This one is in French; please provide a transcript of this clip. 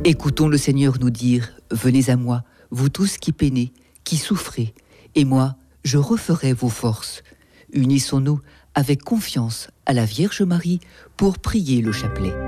Écoutons le Seigneur nous dire, « Venez à moi, vous tous qui peinez, qui souffrez, et moi, je referai vos forces. » Unissons-nous avec confiance à la Vierge Marie pour prier le chapelet.